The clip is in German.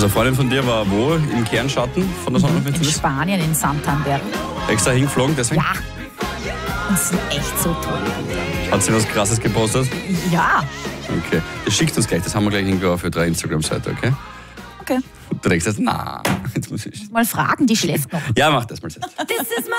Also eine Freundin von dir war wo? Im Kernschatten von der Sonne? In Spanien, in Santander. Extra hingeflogen, deswegen? Ja. Und es sind echt so tolle Bilder. Hat sie was Krasses gepostet? Ja. Okay. Das schickt uns gleich, das haben wir gleich irgendwo auf für 3 Instagram-Seite, okay? Okay. Du denkst jetzt, na, jetzt muss ich. Mal fragen, die schläft noch. Ja, mach das mal selbst.